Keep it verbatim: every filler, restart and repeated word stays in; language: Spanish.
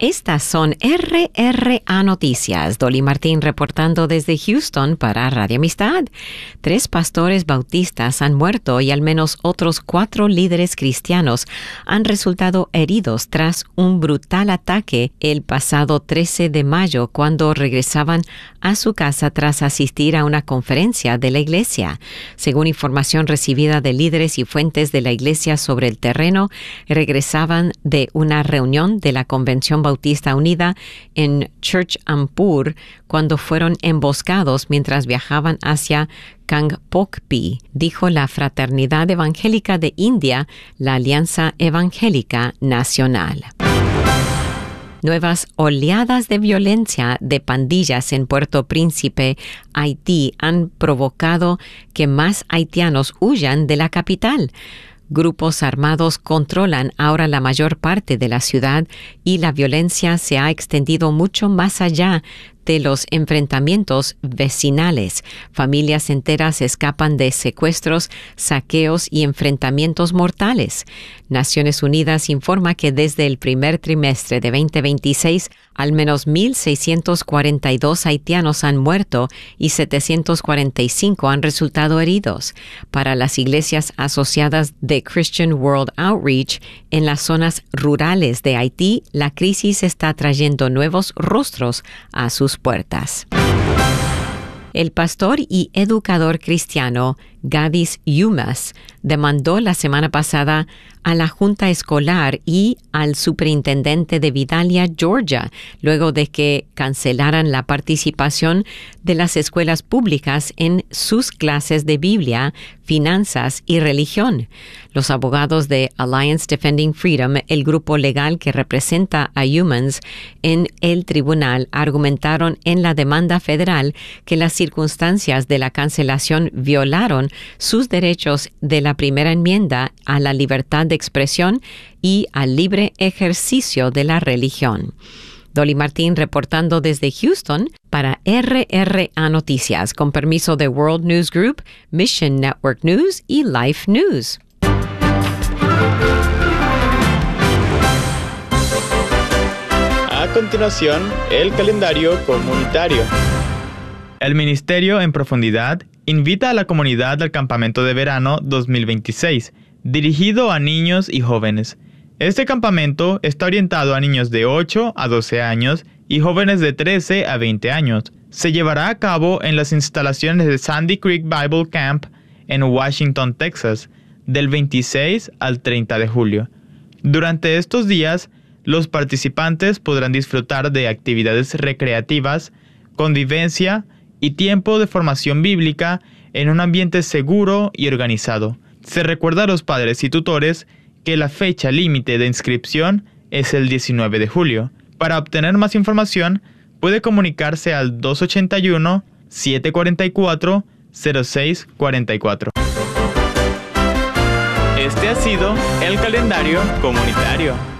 Estas son R R A Noticias. Dolly Martín reportando desde Houston para Radio Amistad. Tres pastores bautistas han muerto y al menos otros cuatro líderes cristianos han resultado heridos tras un brutal ataque el pasado trece de mayo cuando regresaban a su casa tras asistir a una conferencia de la iglesia. Según información recibida de líderes y fuentes de la iglesia sobre el terreno, regresaban de una reunión de la Convención Bautista Unida en Churchampur cuando fueron emboscados mientras viajaban hacia Kangpokpi, dijo la Fraternidad Evangélica de India, la Alianza Evangélica Nacional. Nuevas oleadas de violencia de pandillas en Puerto Príncipe, Haití, han provocado que más haitianos huyan de la capital. Grupos armados controlan ahora la mayor parte de la ciudad y la violencia se ha extendido mucho más allá de los enfrentamientos vecinales. Familias enteras escapan de secuestros, saqueos y enfrentamientos mortales. Naciones Unidas informa que desde el primer trimestre de veinte veintiséis, al menos mil seiscientos cuarenta y dos haitianos han muerto y setecientos cuarenta y cinco han resultado heridos. Para las iglesias asociadas de Christian World Outreach, en las zonas rurales de Haití, la crisis está trayendo nuevos rostros a sus puertas. El pastor y educador cristiano Gladys Yumas demandó la semana pasada a la Junta Escolar y al superintendente de Vidalia, Georgia, luego de que cancelaran la participación de las escuelas públicas en sus clases de Biblia, finanzas y religión. Los abogados de Alliance Defending Freedom, el grupo legal que representa a Humans en el tribunal, argumentaron en la demanda federal que las circunstancias de la cancelación violaron sus derechos de la primera enmienda a la libertad de expresión y al libre ejercicio de la religión. Dolly Martín reportando desde Houston para R R A Noticias, con permiso de World News Group, Mission Network News y Life News. A continuación, el calendario comunitario. El Ministerio en Profundidad invita a la comunidad al Campamento de Verano dos mil veintiséis, dirigido a niños y jóvenes. Este campamento está orientado a niños de ocho a doce años y jóvenes de trece a veinte años. Se llevará a cabo en las instalaciones de Sandy Creek Bible Camp en Washington, Texas, del veintiséis al treinta de julio. Durante estos días, los participantes podrán disfrutar de actividades recreativas, convivencia y tiempo de formación bíblica en un ambiente seguro y organizado. Se recuerda a los padres y tutores que la fecha límite de inscripción es el diecinueve de julio. Para obtener más información, puede comunicarse al dos ocho uno, siete cuatro cuatro, cero seis cuatro cuatro. Este ha sido el calendario comunitario.